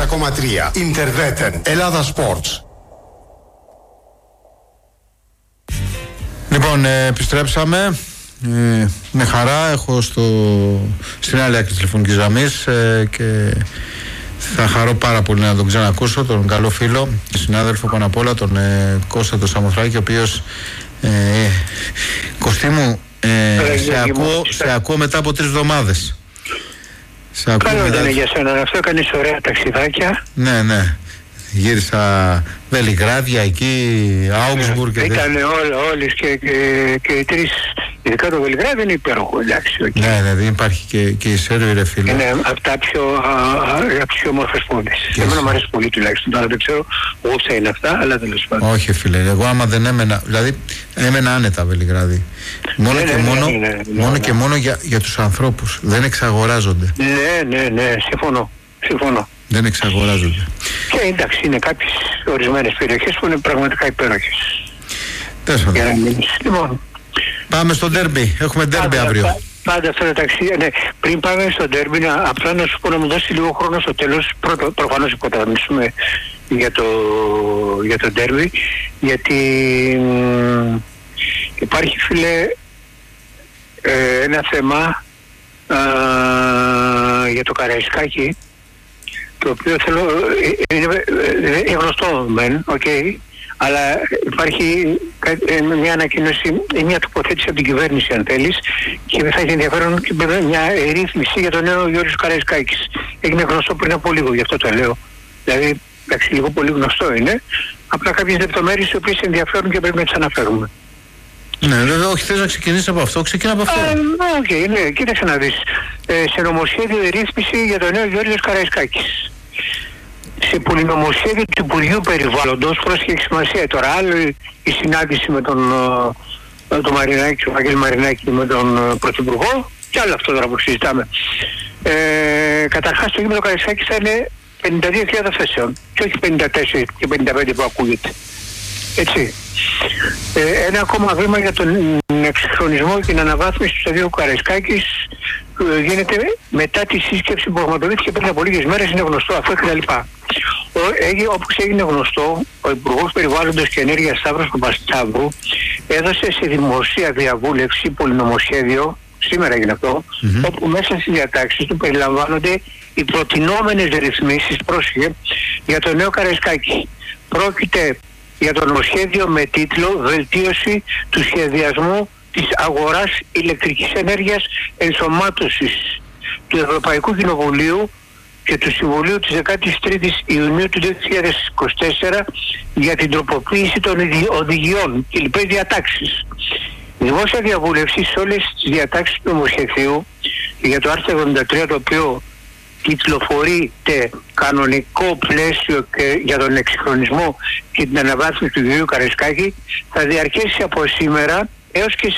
94,3. Ιντερβέτεν. Ελλάδα Sports. Λοιπόν, επιστρέψαμε. Με χαρά έχω στην άλλη άκρη της τηλεφωνικής γραμμής και θα χαρώ πάρα πολύ να τον ξανακούσω, τον καλό φίλο και συνάδελφο πάνω απ' όλα, τον Κώστα τον Σαμοθράκη, ο οποίος Κωστή μου, σε ακούω μετά από 3 εβδομάδες. Καλό ήταν για σένα αυτό, έκανες ωραία ταξιδάκια. Ναι. Γύρισα Βελιγράδια εκεί, Άουγκσμπουργκ. Ήταν όλες και οι τρεις, ειδικά το Βελιγράδι είναι υπέροχο, εντάξει. Ναι, δεν υπάρχει και η Σέρβη, ρε φίλε. Είναι από τα πιο όμορφες πόλεις. Εμένα μου αρέσει πολύ τουλάχιστον, τώρα δεν ξέρω όσα είναι αυτά, αλλά τέλος πάντων. Όχι φίλε, εγώ άμα δεν έμενα, δηλαδή έμενα άνετα Βελιγράδι. Μόνο και μόνο για τους ανθρώπους, δεν εξαγοράζονται. Ναι, συμφωνώ. Δεν εξαγοράζονται. Και εντάξει, είναι κάποιες ορισμένες περιοχές που είναι πραγματικά υπέροχες. Τέσσερα. Λοιπόν, πάμε στο ντέρμπι. Έχουμε ντέρμπι αύριο. Πάντα αυτά τα ταξίδια. Ναι. Πριν πάμε στο ντέρμπι, απλά να σου πω να μου δώσει λίγο χρόνο στο τέλος. Προφανώς υποταμίσουμε για το ντέρμπι. Γιατί υπάρχει, φίλε, ένα θέμα για το Καραϊσκάκι, το οποίο είναι γνωστό μεν, αλλά υπάρχει μια ανακοίνωση ή μια τοποθέτηση από την κυβέρνηση, αν θέλεις, και θα έχει ενδιαφέρον και μια ρύθμιση για τον νέο Γιώργος Καραϊσκάκης. Έγινε γνωστό πριν από λίγο, γι' αυτό το λέω. Δηλαδή, εντάξει, λίγο πολύ γνωστό είναι, απλά κάποιες λεπτομέρειες οι οποίες ενδιαφέρουν και πρέπει να τις αναφέρουμε. Ναι, βέβαια, όχι, θες να ξεκινήσεις από αυτό, ξεκινά από αυτό. Ναι, κοίταξε να δεις. Σε νομοσχέδιο ρύθμιση για τον νέο Γιώργος Καραϊσκάκης. Σε πολυνομοσχέδιο του Υπουργείου Περιβάλλοντος, πρόσεχε σημασία τώρα, άλλο η συνάντηση με τον Μαρινάκη, τον Βαγγέλη Μαρινάκη, με τον Πρωθυπουργό, και άλλο αυτό τώρα που συζητάμε. Καταρχάς το κείμενο Καραϊσκάκη θα είναι 52.000 θέσεων και όχι 54 και 55 που ακούγεται. Έτσι. Ένα ακόμα βήμα για τον εξυγχρονισμό και την αναβάθμιση του σταδίου Καραϊσκάκης γίνεται μετά τη σύσκεψη που πραγματοποιήθηκε πριν από λίγες μέρες, είναι γνωστό αφού κτλ. Όπως έγινε γνωστό, ο Υπουργός Περιβάλλοντος και Ενέργειας Σταύρος Παπασταύρου έδωσε σε δημοσία διαβούλευση πολυνομοσχέδιο, σήμερα έγινε αυτό, όπου μέσα στις διατάξεις του περιλαμβάνονται οι προτινόμενες ρυθμίσεις, πρόσεχε, για το νέο Καραϊσκάκι. Πρόκειται για το νομοσχέδιο με τίτλο «Βελτίωση του σχεδιασμού της αγοράς ηλεκτρικής ενέργειας ενσωμάτωσης του Ευρωπαϊκού Κοινοβουλίου και του Συμβουλίου της 13ης Ιουνίου του 2024 για την τροποποίηση των οδηγιών και λοιπές διατάξεις». Η δημόσια διαβούλευση σε όλες τις διατάξεις του νομοσχεδίου για το άρθρο 73, το οποίο κυκλοφορείται κανονικό πλαίσιο και για τον εξυγχρονισμό και την αναβάθμιση του Γιώργου Καραϊσκάκη, θα διαρκέσει από σήμερα έως και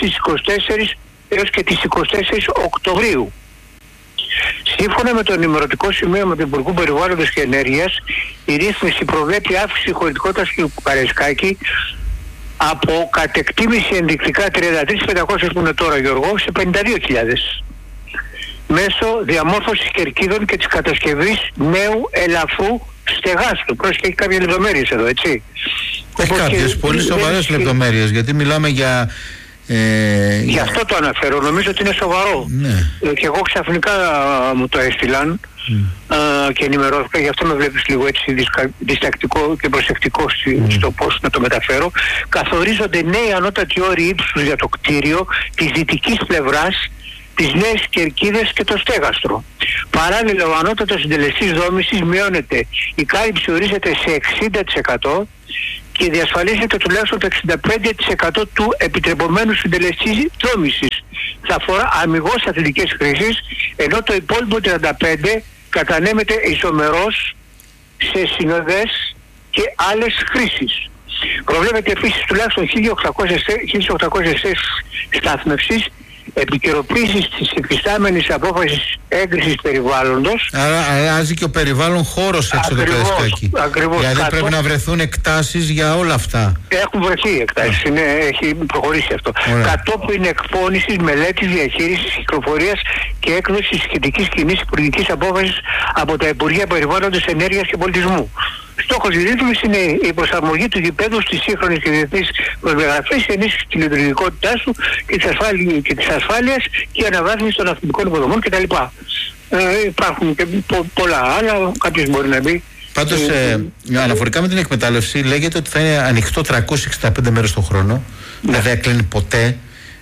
τις 24 Οκτωβρίου. Σύμφωνα με το ενημερωτικό σημείο με τον Υπουργό Περιβάλλοντος και Ενέργειας, η ρύθμιση προβλέπει αύξηση χωρητικότητας του Καραϊσκάκη από κατ' εκτίμηση ενδεικτικά 33.500 που είναι τώρα, Γιώργο, σε 52.000. Μέσω διαμόρφωσης κερκίδων και της κατασκευής νέου ελαφρού στεγάστου. Πρόσεχε, έχει κάποιες λεπτομέρειες εδώ, έτσι. Έχει κάποιες πολύ σοβαρές λεπτομέρειες, γιατί μιλάμε για... Γι' αυτό το αναφέρω, νομίζω ότι είναι σοβαρό. Ναι. Και εγώ ξαφνικά μου το έστειλαν και ενημερώθηκα, γι' αυτό με βλέπεις λίγο έτσι διστακτικό και προσεκτικό στο πώς να το μεταφέρω. Καθορίζονται νέοι ανώτατοι όροι ύψους για το κτίριο της δυτικής πλευράς, τις νέες κερκίδες και το στέγαστρο. Παράλληλα, ο ανώτατος συντελεστής δόμησης μειώνεται. Η κάλυψη ορίζεται σε 60% και διασφαλίζεται τουλάχιστον το 65% του επιτρεπωμένου συντελεστή δόμησης. Θα αφορά αμιγώς αθλητικές χρήσεις, ενώ το υπόλοιπο 35% κατανέμεται ισομερώς σε συνοδές και άλλες χρήσεις. Προβλέπεται επίσης τουλάχιστον 1.800 θέσεις στάθμευσης, επικαιροποίησης της υφιστάμενης απόφασης έγκρισης περιβάλλοντος. Άρα αλλάζει και ο περιβάλλον χώρος έξω από το Καραϊσκάκι. Ακριβώς. Δηλαδή πρέπει να βρεθούν εκτάσεις για όλα αυτά. Έχουν βρεθεί εκτάσεις, έχει προχωρήσει αυτό. Ωραία. Κατόπιν εκπόνησης, μελέτης, διαχείρισης, κυκλοφορίας και έκδοσης σχετικής κοινής υπουργικής απόφασης από τα Υπουργεία Περιβάλλοντος, Ενέργειας και Πολιτισμού. Στόχος της ρύθμισης είναι η προσαρμογή του γηπέδου στις σύγχρονες και διεθνείς προδιαγραφές, η ενίσχυση της λειτουργικότητάς του και της ασφάλειας και η αναβάθμιση των ναυτιλικών υποδομών κτλ. Υπάρχουν και πολλά άλλα, κάποιος μπορεί να μπει. Πάντως, αναφορικά με την εκμετάλλευση, λέγεται ότι θα είναι ανοιχτό 365 μέρες το χρόνο, δεν θα κλείνει ποτέ.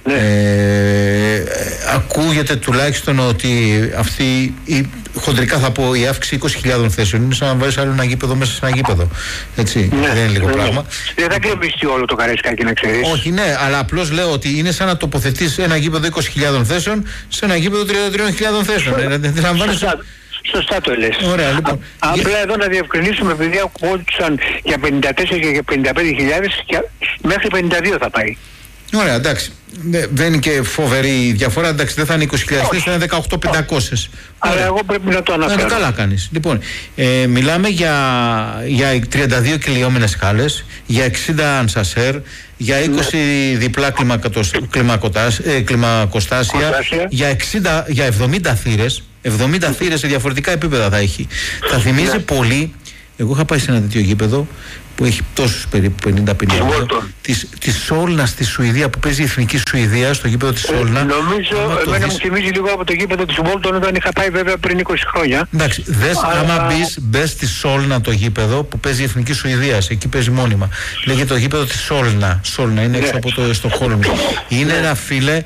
Ακούγεται τουλάχιστον ότι αυτή χοντρικά θα πω η αύξηση 20.000 θέσεων είναι σαν να βάζεις άλλο ένα γήπεδο μέσα σε ένα γήπεδο, έτσι, δεν είναι λίγο πράγμα. Δεν θα κλειστεί όλο το Καραϊσκάκι, να ξέρεις. Όχι, ναι, αλλά απλώς λέω ότι είναι σαν να τοποθετείς ένα γήπεδο 20.000 θέσεων σε ένα γήπεδο 33.000 θέσεων. Σωστά το λες. Ωραία, λοιπόν. Απλά εδώ να διευκρινίσουμε, επειδή ακούσαν για 54 και για 55.000, μέχρι 52 θα πάει. Ωραία, εντάξει. Δεν είναι και φοβερή διαφορά. Εντάξει, δεν θα είναι 20.000 θέσεις, θα είναι 18.500. Αλλά εγώ πρέπει να το αναφέρω. Καλά κάνεις. Λοιπόν, μιλάμε για 32 κυλιόμενες σκάλες, για 60 ανσασέρ, για 20 διπλά κλιμακοστάσια, για 70 θύρες. 70 θύρες σε διαφορετικά επίπεδα θα έχει. Θα θυμίζει πολύ. Εγώ είχα πάει σε ένα τέτοιο γήπεδο που έχει τόσους περίπου 50-52 τη Σόλνα στη Σουηδία, που παίζει η Εθνική Σουηδία στο γήπεδο της Σόλνα. Νομίζω, εμένα μου θυμίζει λίγο από το γήπεδο της Βόλτον όταν είχα πάει βέβαια πριν 20 χρόνια. Εντάξει, άμα μπες στη Σόλνα το γήπεδο που παίζει η Εθνική Σουηδία, εκεί παίζει μόνιμα. Λέγεται το γήπεδο της Σόλνα. Σόλνα είναι έξω από το Στοκχόλμη. Είναι ένα, φίλε,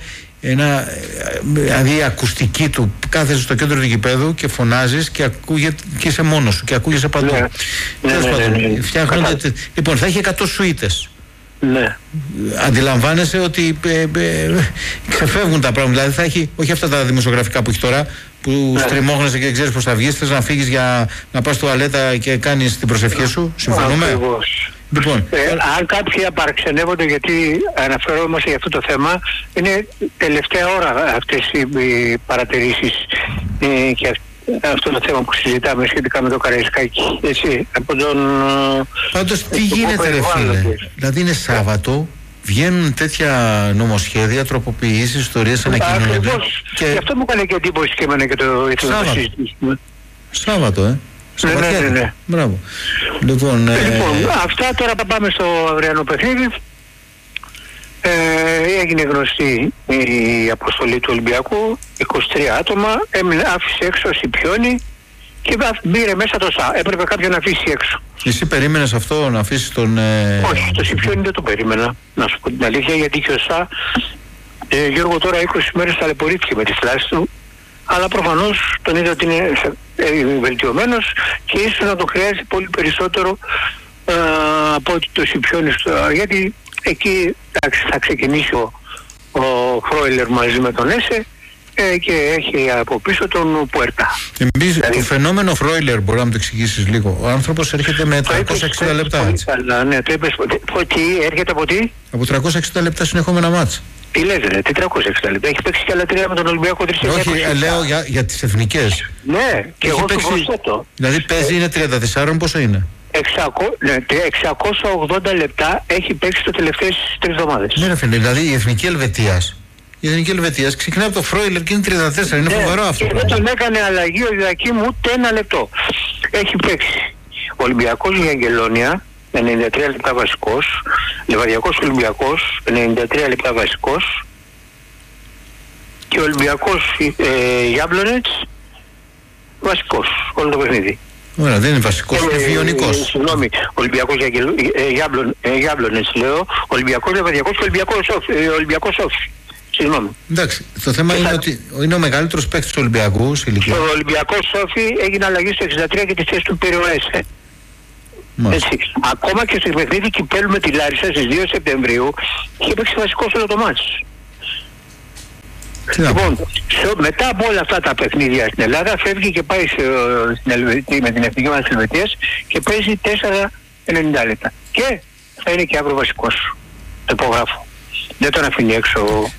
δηλαδή η ακουστική του, κάθεσαι στο κέντρο του γηπέδου και φωνάζεις και ακούγεται και είσαι μόνος σου και ακούγεσαι παντού. Φτιάχνονται. Λοιπόν, θα έχει 100 σουίτες. Ναι. Αντιλαμβάνεσαι ότι ξεφεύγουν τα πράγματα. Δηλαδή θα έχει, όχι αυτά τα δημοσιογραφικά που έχει τώρα, που στριμώχνεσαι και δεν ξέρεις πώς θα βγεις, θες να φύγεις για να πας τουαλέτα και κάνεις την προσευχή σου. Συμφωνούμε. Λοιπόν, αν κάποιοι απαρξενεύονται, γιατί αναφερόμαστε για αυτό το θέμα, είναι τελευταία ώρα αυτές οι παρατηρήσεις και αυτό το θέμα που συζητάμε σχετικά με το Καραϊσκάκι, έτσι, από τον... Πάντως τι γίνεται, ρε φίλε, δηλαδή είναι Σάββατο, βγαίνουν τέτοια νομοσχέδια, τροποποιήσεις, ιστορίες, ανακοινώνονται. Ακριβώς, και αυτό μου έκανε και εντύπωση και εμένα και το Σάββατο, Ναι. Μπράβο. Λοιπόν, αυτά τώρα πάμε στο αυριανό παιχνίδι. Έγινε γνωστή η αποστολή του Ολυμπιακού, 23 άτομα, άφησε έξω Σιπιόνι και μπήρε μέσα το ΣΑ. Έπρεπε κάποιον να αφήσει έξω. Εσύ περίμενες αυτό, να αφήσεις τον... Όχι, το Σιπιόνι δεν το περίμενα, να σου πω την αλήθεια, γιατί και ο ΣΑ, Γιώργο, τώρα 20 μέρες ταλαιπωρήθηκε με τη στάση του, αλλά προφανώς τον είδα ότι είναι βελτιωμένος και ίσως να το χρειάζεται πολύ περισσότερο από ότι το Σιπιόνι, γιατί εκεί θα ξεκινήσει ο Φρόιλερ μαζί με τον Έσε και έχει από πίσω τον Πουέρτα. Δηλαδή, το φαινόμενο Φρόιλερ μπορεί να μου το εξηγήσεις λίγο. Ο άνθρωπος έρχεται με 360 λεπτά. Έτσι. Ναι, το είπες. Τι έρχεται από τι? Από 360 λεπτά συνεχόμενα μάτς. Τι λες ρε, τι 360 λεπτά? Έχει παίξει και άλλα 3 με τον Ολυμπιακό 3. Όχι, λέω για τις εθνικές. Ναι, και εγώ το προσθέτω. Δηλαδή παίζει είναι 34, πόσο είναι? 680 λεπτά έχει παίξει το τελευταίες 3 εβδομάδες. Ναι ρε φίλε, δηλαδή η Εθνική Ελβετίας. Η Εθνική Ελβετίας ξεκινάει από το Φρόιλερ και είναι 34, είναι φοβερό αυτό. Και δεν τον έκανε αλλαγή ο Ιδακή μου ούτε ένα λεπτό. Έχει παίξει ο Ολυμπιακός για Αγγελόνια, 93 λεπτά βασικός, Λεβαδιακός Ολυμπιακός, 93 λεπτά βασικός και ο Ολυμπιακός Γιάμπλονετς βασικός, όλο το παιχνίδι. Ωραία, δεν είναι βασικός, είναι βιονικός. Συγγνώμη, Ολυμπιακός Γιάμπλονετς λέω, Ολυμπιακός Λεβαδιακός και Ολυμπιακός Όφη. Συγγνώμη. Εντάξει, το θέμα είναι ότι είναι ο μεγαλύτερος παίκτης του Ολυμπιακού σε ηλικία. Ο Ολυμπιακός Όφη έγινε αλλαγή στο 63 και τη θέση του πήρε ο Έσε. Έτσι. Ακόμα και στο παιχνίδι κυπέλλου με τη Λάρισα στις 2 Σεπτεμβρίου είχε παίξει βασικός όλο το μάτς. Λοιπόν, μετά από όλα αυτά τα παιχνίδια στην Ελλάδα φεύγει και πάει με την εθνική μας της Ελβετίας και παίζει 4,90 λεπτά. Και θα είναι και αύριο βασικός. Το υπογράφω. Δεν τον αφήνει έξω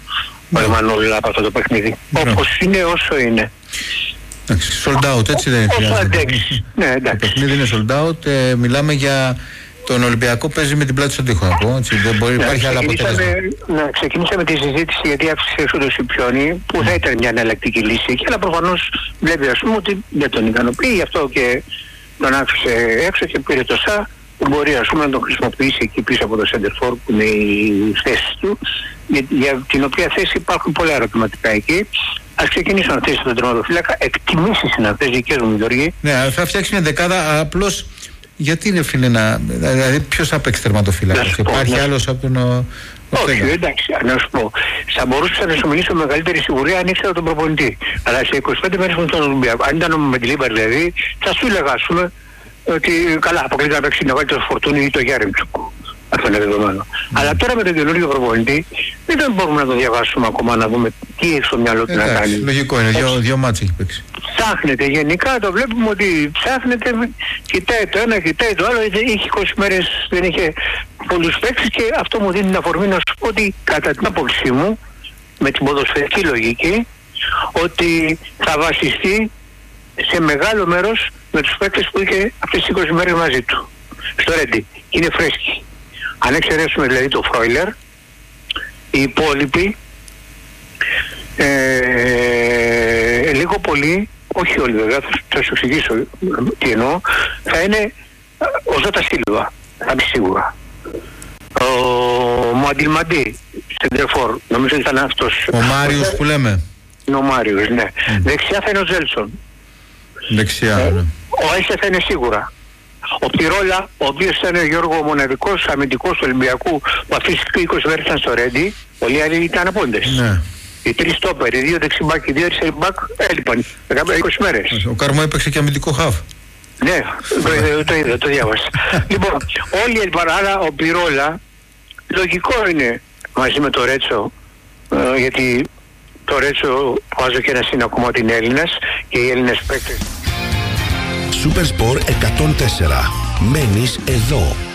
ο Εμμανουέλ από αυτό το παιχνίδι. Όπως είναι, όσο είναι. Sold out, έτσι δεν είναι? Όσο αντέξει. Ναι, εντάξει. Το παιχνίδι είναι sold out. Μιλάμε για τον Ολυμπιακό, παίζει με την πλάτη στον τοίχο, να πω. Έτσι, δεν μπορεί, υπάρχει άλλο αποτέλεσμα. Ξεκινήσαμε τη συζήτηση γιατί άφησε έξω το Σιπιόνι, που θα ήταν μια εναλλακτική λύση εκεί, αλλά προφανώς βλέπει, ας πούμε, ότι δεν τον ικανοποιεί, γι' αυτό και τον άφησε έξω και πήρε το ΣΑ, που μπορεί, ας πούμε, να τον χρησιμοποιήσει εκεί πίσω από το Center For, που είναι η θέση του, για την οποία θέση υπάρχουν πολλά ερωτηματικά εκεί. Ας ξεκινήσω να θέσει τον τερματοφύλακα. Εκτιμήσεις είναι αυτές δικές μου, Γιώργη. Ναι, θα φτιάξει μια δεκάδα, απλώς γιατί είναι, φίλε, δηλαδή ποιος θα παίξει τερματοφύλακα? Υπάρχει άλλος από τον... Όχι, εντάξει, να σου πω. Θα μπορούσα να σου μιλήσω με μεγαλύτερη σιγουριά αν ήξερα τον προπονητή. Αλλά σε 25 μέρες με τον Ολυμπιακό, αν ήταν με τη Λίμπαρ δηλαδή, θα σου έλεγα, ας πούμε, ότι καλά, αποκλείται να παίξει να βάλει το Φορτούνι ή το Γιάρεμτσουκ. Αυτό είναι δεδομένο. Αλλά τώρα με τον καινούργιο προπονητή δεν μπορούμε να το διαβάσουμε ακόμα, να δούμε τι έχει στο μυαλό του να κάνει. Λογικό είναι, δύο μάτς έχει παίξει. Ψάχνεται γενικά, το βλέπουμε ότι ψάχνεται, κοιτάει το ένα, κοιτάει το άλλο. Είχε 20 μέρες, δεν είχε πολλούς παίκτες και αυτό μου δίνει την αφορμή να σου πω ότι κατά την άποψή μου, με την ποδοσφαιρική λογική, ότι θα βασιστεί σε μεγάλο μέρος με τους παίκτες που είχε αυτές τις 20 μέρες μαζί του. Στο Ρέντι. Είναι φρέσκοι. Αν εξαιρέσουμε δηλαδή το Φρόιλερ, οι υπόλοιποι λίγο πολύ, όχι όλοι βέβαια, θα σου εξηγήσω τι εννοώ, θα είναι ο Ζώτα Σίλβα, θα πει σίγουρα. Ο Μαντιλμαντή, Σεντερφόρ, νομίζω ήταν αυτός. Ο Μάριος που λέμε. Είναι ο Μάριος, ναι. Δεξιά θα είναι ο Ζέλσον. Δεξιά, ναι. Ο Έσε θα είναι σίγουρα. Ο Πιρόλα, ο οποίος ήταν, Γιώργο, ο μοναδικός αμυντικός του Ολυμπιακού που αυτές τις 20 μέρες ήταν στο Ρέντι, όλοι άλλοι ήταν απόντες. Ναι. Οι 3 στόπερ, οι 2 δεξιμπάκ, οι 2 αριστεριμπάκ έλειπαν 20 μέρες. Ο Καρμό έπαιξε και αμυντικό χαφ. Ναι, το είδα, το διάβασα. Λοιπόν, όλοι έλειπαν, άρα ο Πιρόλα, λογικό είναι μαζί με το Ρέτσο, γιατί το Ρέτσο βάζω και ένα συν ακόμα ότι είναι Έλληνας και οι Έλληνες παίκτες. Supersport 104. Μένεις εδώ.